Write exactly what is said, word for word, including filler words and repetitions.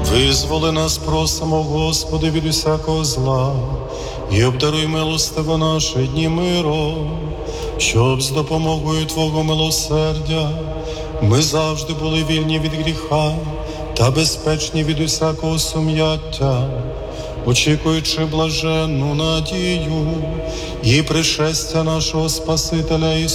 Визволи нас, просимо, Господи, від усякого зла, і обдаруй милостиво наші дні миром, щоб з допомогою Твого милосердя ми завжди були вільні від гріха та безпечні від усякого сум'яття, очікуючи блаженну надію і пришестя нашого Спасителя Ісуса